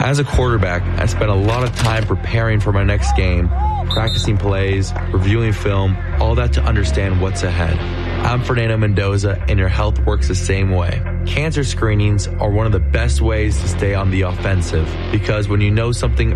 As a quarterback, I spent a lot of time preparing for my next game, practicing plays, reviewing film, all that to understand what's ahead. I'm Fernando Mendoza, and your health works the same way. Cancer screenings are one of the best ways to stay on the offensive, because when you know something